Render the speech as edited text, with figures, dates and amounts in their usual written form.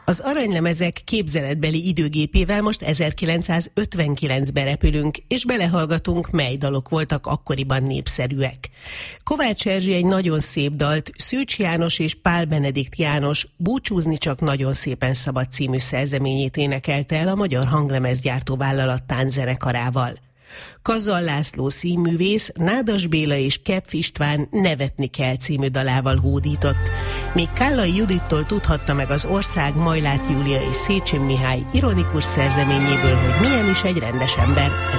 Az aranylemezek képzeletbeli időgépével most 1959-ben repülünk, és belehallgatunk, mely dalok voltak akkoriban népszerűek. Kovács Erzsi egy nagyon szép dalt Szűcs János és Pál Benedikt János Búcsúzni csak nagyon szépen szabad című szerzeményét énekelte el a Magyar Hanglemezgyártó Vállalat tánczenekarával. Kazal László színművész Nádas Béla és Kepf István Nevetni kell című dalával hódított, míg Kállai Judittól tudhatta meg az ország Majlát Júlia és Széchenyi Mihály ironikus szerzeményéből, hogy milyen is egy rendes ember.